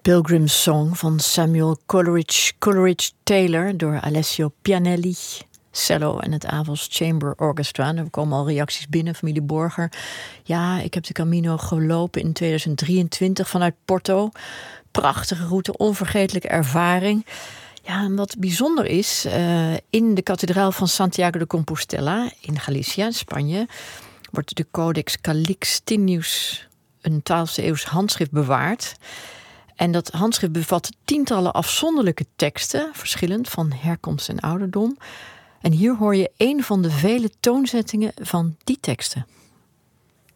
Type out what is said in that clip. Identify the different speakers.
Speaker 1: Pilgrim's Song van Samuel Coleridge Taylor door Alessio Pianelli, cello en het Avals Chamber Orchestra. En er komen al reacties binnen, familie Borger. Ja, ik heb de Camino gelopen in 2023 vanuit Porto. Prachtige route, onvergetelijke ervaring. Ja, en wat bijzonder is, in de kathedraal van Santiago de Compostela in Galicia, Spanje, wordt de Codex Calixtinus, een 12e eeuws handschrift, bewaard. En dat handschrift bevat tientallen afzonderlijke teksten, verschillend van herkomst en ouderdom. En hier hoor je een van de vele toonzettingen van die teksten.